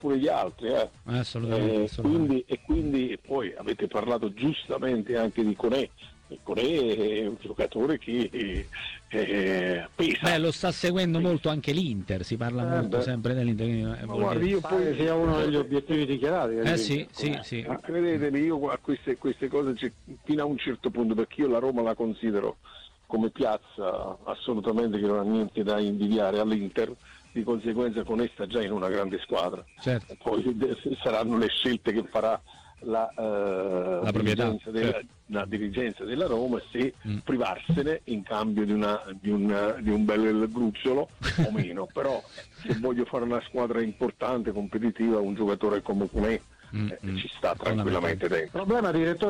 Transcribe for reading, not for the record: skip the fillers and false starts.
pure gli altri. Assolutamente. Quindi poi avete parlato giustamente anche di Koné. Il Koné è un giocatore che pesa. Lo sta seguendo molto anche l'Inter, si parla molto sempre dell'Inter. Guardi, io poi sia uno degli obiettivi dichiarati. Sì. Ma credetemi, io a queste cose fino a un certo punto, perché io la Roma la considero come piazza assolutamente che non ha niente da invidiare all'Inter, di conseguenza con essa già in una grande squadra. Certo. Poi saranno le scelte che farà la dirigenza della Roma, se privarsene in cambio di un bel gruzzolo o meno. Però se voglio fare una squadra importante, competitiva, un giocatore come Koné ci sta tranquillamente dentro. Il problema, direttore,